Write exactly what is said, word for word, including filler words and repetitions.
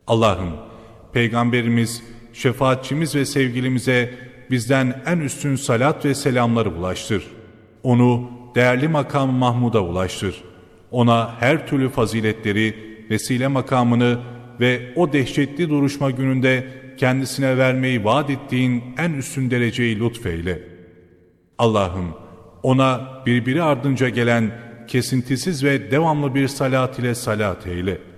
Allah'ım, Peygamberimiz, şefaatçimiz ve sevgilimize bizden en üstün salat ve selamları ulaştır. Onu değerli makam-ı Mahmud'a ulaştır. Ona her türlü faziletleri, vesile makamını ve o dehşetli duruşma gününde kendisine vermeyi vaat ettiğin en üstün dereceyi lütfeyle. Allah'ım, ona birbiri ardınca gelen kesintisiz ve devamlı bir salat ile salat eyle.